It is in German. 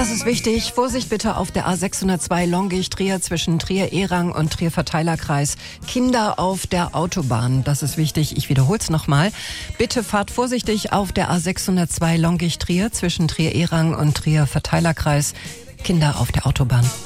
Das ist wichtig. Vorsicht bitte auf der A602 Longisch-Trier zwischen Trier-Ehrang und Trier-Verteilerkreis. Kinder auf der Autobahn. Das ist wichtig. Ich wiederhole es nochmal. Bitte fahrt vorsichtig auf der A602 Longisch-Trier zwischen Trier-Ehrang und Trier-Verteilerkreis. Kinder auf der Autobahn.